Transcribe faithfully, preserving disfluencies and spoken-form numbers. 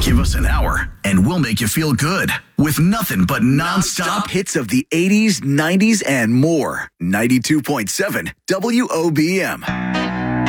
Give us an hour, and we'll make you feel good with nothing but nonstop hits of the eighties, nineties, and more. ninety-two point seven W O B M.